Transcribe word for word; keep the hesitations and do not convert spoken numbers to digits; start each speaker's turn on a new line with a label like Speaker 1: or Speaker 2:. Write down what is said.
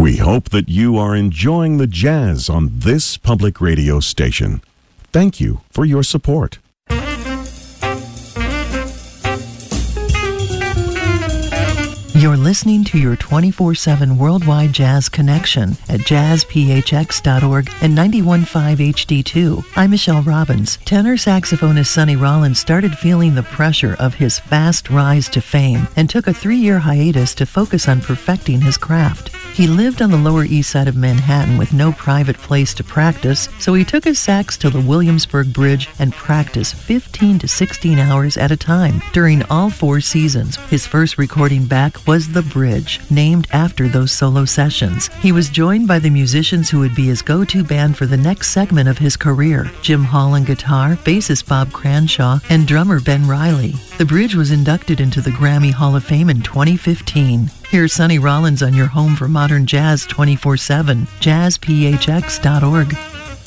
Speaker 1: We hope that you are enjoying the jazz on this public radio station. Thank you for your support.
Speaker 2: You're listening to your twenty-four seven worldwide jazz connection at jazz p h x dot org and ninety-one point five H D two. I'm Michelle Robbins. Tenor saxophonist Sonny Rollins started feeling the pressure of his fast rise to fame and took a three-year hiatus to focus on perfecting his craft. He lived on the Lower East Side of Manhattan with no private place to practice, so he took his sax to the Williamsburg Bridge and practiced fifteen to sixteen hours at a time during all four seasons. His first recording back was The Bridge, named after those solo sessions. He was joined by the musicians who would be his go-to band for the next segment of his career: Jim Hall on guitar, bassist Bob Cranshaw, and drummer Ben Riley. The Bridge was inducted into the Grammy Hall of Fame in twenty fifteen. Here's Sonny Rollins on your home for modern jazz twenty-four seven, jazz p h x dot org.